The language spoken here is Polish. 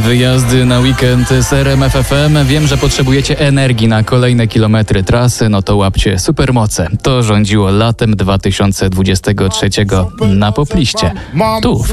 wyjazdy na weekend z RMF FM. Wiem, że potrzebujecie energii na kolejne kilometry trasy, no to łapcie supermoce. To rządziło latem 2023 na popliście. Tu